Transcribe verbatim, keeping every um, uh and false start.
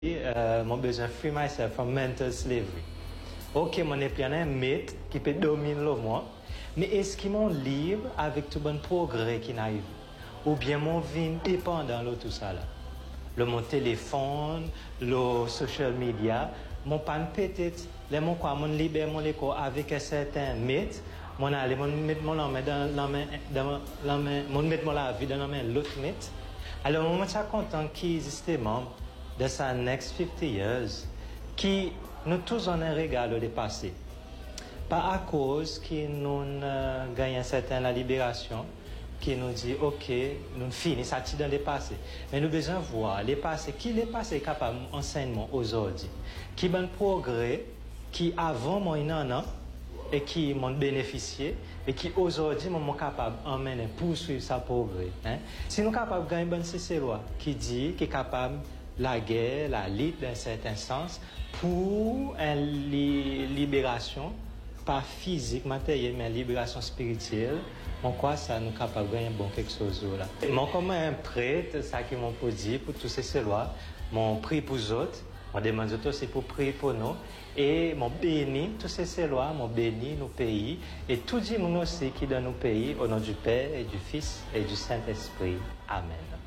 Euh, mon besoin free myself from mental slavery. Ok, mon est un mythe qui peut dominer le monde, mais est-ce qu'ils m'ont libre avec tout bon progrès qui n'arrive? Ou bien mon vie dépendant de tout ça là? Le mon téléphone, le social media, mon pan peut-être, les mon quoi, mon libère mon écho avec un certain mythe, mon aller, mon mettre mon main dans la main, dans la main, mon mettre mon la vie dans la main l'autre mythe. Alors, moi, je suis content qu'il existe membre de sa next fifty years qui nous tous en un regard le passé. Pas à cause que nous euh, gagnons certains la libération, qui nous dit ok, nous finissons ça dans le passé. Mais nous avons besoin de voir les passés, qui les passés est capable d'enseignement aujourd'hui, qui bon progrès, qui avant moi non an et qui m'ont bénéficié et qui aujourd'hui sont capables d'emmener poursuivre sa progrès. Hein? Si nous sommes capables de gagner une bonne loi qui dit qu'il est capable la guerre, la lutte d'un certain sens pour une li libération, pas physique, matérielle, mais une libération spirituelle, on croit ça nous capable de gagner bon quelque chose là. Moi comme un prêtre, ça qui m'ont dit pour tous ces lois, mon prie pour les autres, on demande aussi pour prier pour nous. Et mon béni, tous ces lois, mon béni nos pays, et tout le monde aussi qui dans nos pays, au nom du Père et du Fils et du Saint-Esprit. Amen.